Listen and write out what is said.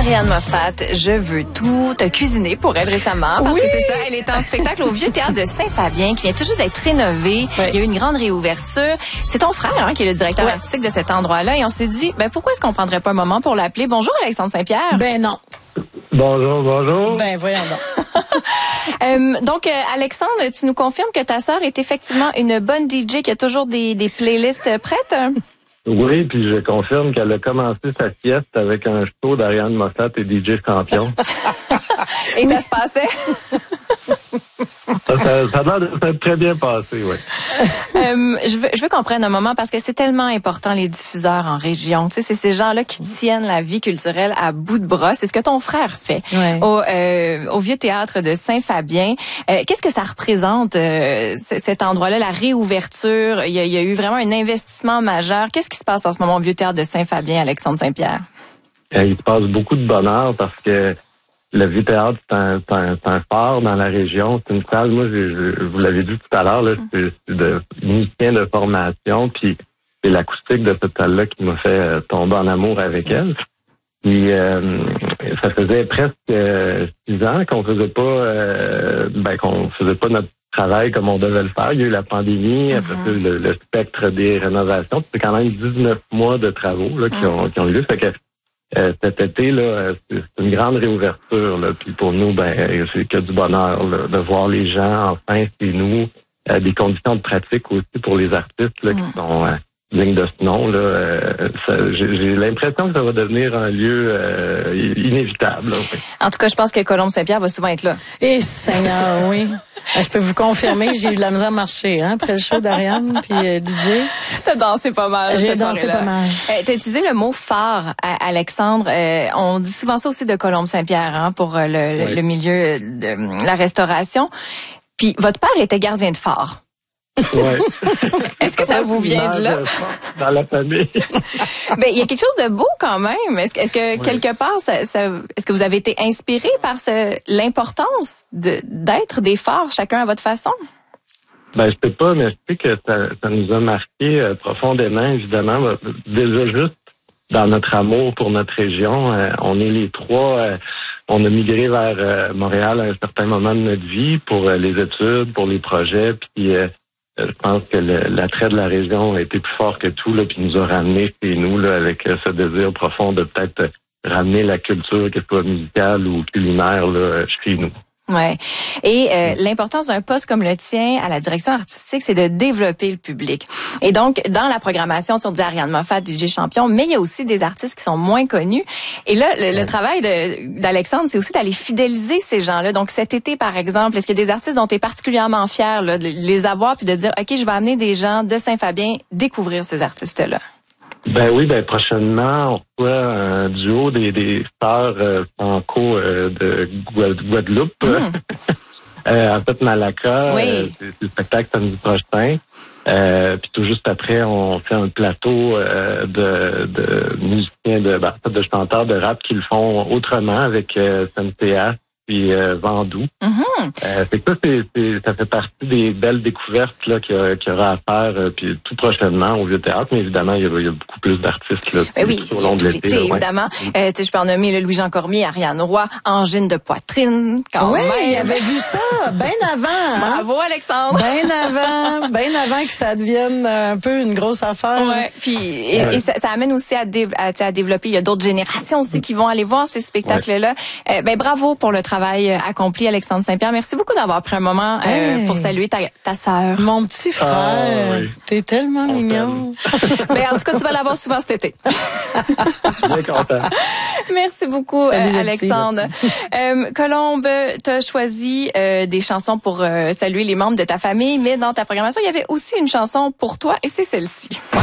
Ariane Moffat, je veux tout. T'as cuisiné pour elle récemment, parce que c'est ça, elle est en spectacle au Vieux Théâtre de Saint-Fabien, qui vient tout juste d'être rénové. Oui. Il y a eu une grande réouverture. C'est ton frère qui est le directeur artistique de cet endroit-là, et on s'est dit, pourquoi est-ce qu'on prendrait pas un moment pour l'appeler? Bonjour Alexandre Saint-Pierre. Ben non. Bonjour. Ben voyons donc. Donc, Alexandre, tu nous confirmes que ta sœur est effectivement une bonne DJ, qui a toujours des playlists prêtes? Oui, puis je confirme qu'elle a commencé sa sieste avec un show d'Ariane Moffat et DJ Champion. Et ça se passait? Ça a l'air de s'être très bien passé, oui. Je veux qu'on prenne un moment parce que c'est tellement important, les diffuseurs en région. Tu sais, c'est ces gens-là qui tiennent la vie culturelle à bout de bras. C'est ce que ton frère fait au Vieux Théâtre de Saint-Fabien. Qu'est-ce que ça représente, cet endroit-là, la réouverture? Il y a eu vraiment un investissement majeur. Qu'est-ce qui se passe en ce moment au Vieux Théâtre de Saint-Fabien, Alexandre Saint-Pierre? Il se passe beaucoup de bonheur parce que le Vieux Théâtre, c'est un phare dans la région. C'est une salle, moi, je vous l'avez dit tout à l'heure, là, c'est de musicien de formation, puis c'est l'acoustique de cette salle-là qui m'a fait tomber en amour avec elle. Puis ça faisait presque 6 ans qu'on faisait pas notre travail comme on devait le faire. Il y a eu la pandémie, après ça, le spectre des rénovations. C'est quand même 19 mois de travaux là, qui ont eu lieu. Fait que cet été, là, c'est une grande réouverture. Là. Puis pour nous, c'est que du bonheur là, de voir les gens enfin chez nous. Des conditions de pratique aussi pour les artistes là, qui sont dignes de ce nom. J'ai l'impression que ça va devenir un lieu inévitable. Là. En tout cas, je pense que Colombe Saint-Pierre va souvent être là. Eh Seigneur, oui. Je peux vous confirmer que j'ai eu de la misère à marcher après le show d'Ariane puis DJ. T'as dansé pas mal. J'ai dansé pas mal. T'as utilisé le mot phare, Alexandre. On dit souvent ça aussi de Colombe Saint-Pierre pour le milieu de la restauration. Puis votre père était gardien de phare. Ouais. Est-ce que ça vous vient de là? Dans la famille. Il y a quelque chose de beau quand même. Est-ce que quelque part, est-ce que vous avez été inspiré par l'importance d'être des phares, chacun à votre façon? Je sais pas, mais je sais que ça nous a marqué profondément, évidemment. Déjà juste dans notre amour pour notre région, on est les trois. On a migré vers Montréal à un certain moment de notre vie pour les études, pour les projets, puis je pense que l'attrait de la région a été plus fort que tout, là, puis nous a ramenés chez nous là, avec ce désir profond de peut-être ramener la culture, qu'elle soit musicale ou culinaire, là, chez nous. Ouais. Et l'importance d'un poste comme le tien à la direction artistique, c'est de développer le public. Et donc, dans la programmation, on dit Ariane Moffat, DJ Champion, mais il y a aussi des artistes qui sont moins connus. Et là, le travail d'Alexandre, c'est aussi d'aller fidéliser ces gens-là. Donc, cet été, par exemple, est-ce qu'il y a des artistes dont tu es particulièrement fier là, de les avoir puis de dire, OK, je vais amener des gens de Saint-Fabien découvrir ces artistes-là? Oui, prochainement, on reçoit un duo des sœurs franco de Guadeloupe. En fait, Malaka, c'est le spectacle samedi prochain. Puis tout juste après, on fait un plateau de musiciens, de chanteurs de rap qui le font autrement avec SNCA puis Vandou. C'est que ça fait partie des belles découvertes là qu'il y aura à faire puis tout prochainement au Vieux Théâtre, mais évidemment il y a beaucoup plus d'artistes là tout au long de l'été. Évidemment, je peux en nommer le Louis-Jean Cormier, Ariane Roy, Angine de poitrine. Il avait vu ça bien avant. Bravo Alexandre. Bien avant que ça devienne un peu une grosse affaire. Ouais. Puis et ça amène aussi à développer. Il y a d'autres générations aussi qui vont aller voir ces spectacles-là. Bravo pour le travail accompli, Alexandre Saint-Pierre. Merci beaucoup d'avoir pris un moment pour saluer ta sœur. Mon petit frère, t'es tellement mignon. En tout cas, tu vas l'avoir souvent cet été. Bien content. Merci beaucoup, Alexandre. Colombe, t'as choisi des chansons pour saluer les membres de ta famille, mais dans ta programmation, il y avait aussi une chanson pour toi et c'est celle-ci.